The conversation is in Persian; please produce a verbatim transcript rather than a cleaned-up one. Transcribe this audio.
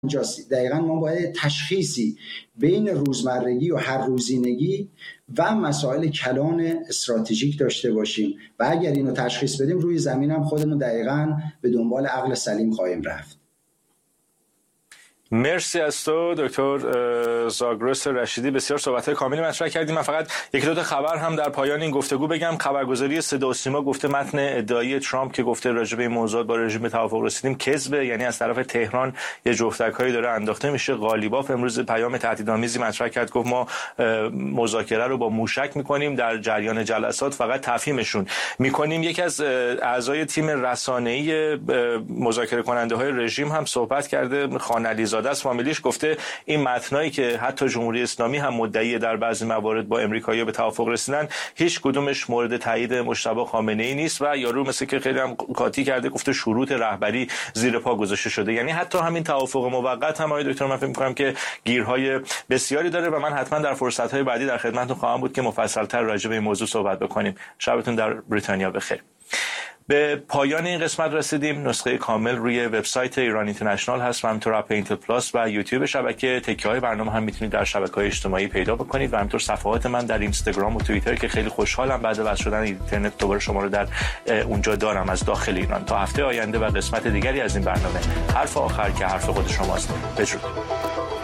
اینجاست. دقیقاً ما باید تشخیصی بین روزمرگی و هر روزینگی و مسائل کلان استراتژیک داشته باشیم و اگر اینو تشخیص بدیم روی زمین هم خودمون دقیقاً به دنبال عقل سلیم خواهیم رفت. مرسی از تو دکتر زاگرس رشیدی، بسیار صحبت‌های کاملی مطرح کردیم. من فقط یک دو تا خبر هم در پایان این گفتگو بگم. خبرگزاری صدا و سیما گفته متن ادعایی ترامپ که گفته راجع به این موضوعات با رژیم توافق رسیدیم کذبه، یعنی از طرف تهران یه جفتک‌هایی داره انداخته میشه. غالیباف امروز پیام تهدیدآمیزی مطرح کرد، گفت ما مذاکره رو با موشک می‌کنیم، در جریان جلسات فقط تفهیمشون می‌کنیم. یکی از اعضای تیم رسانه‌ای مذاکره کننده‌های رژیم هم صحبت کرده، خان علیزاده از فامیلیش، گفته این متنایی که حتی جمهوری اسلامی هم مدعی در بعضی موارد با امریکایی‌ها به توافق رسیدن هیچ کدومش مورد تایید مجتبی خامنه‌ای نیست و یارو مثل که خیلی هم قاطی کرده، گفته شروط رهبری زیر پا گذاشته شده. یعنی حتی همین توافق موقت هم آقای دکتر من فکر می‌کنم که گیرهای بسیاری داره و من حتما در فرصت‌های بعدی در خدمتتون خواهم بود که مفصل‌تر راجع به این موضوع صحبت بکنیم. شبتون در بریتانیا بخیر. به پایان این قسمت رسیدیم. نسخه کامل روی وبسایت ایران اینترنشنال هست و همینطور اپ اینتل پلاس و یوتیوب شبکه. تکه‌های برنامه هم میتونید در شبکه‌های اجتماعی پیدا بکنید و همینطور صفحات من در اینستاگرام و توییتر که خیلی خوشحالم بعد از وصل شدن اینترنت دوباره شما رو در اونجا دارم از داخل ایران. تا هفته آینده و قسمت دیگری از این برنامه، حرف آخر که حرف خود شماست. بدرود.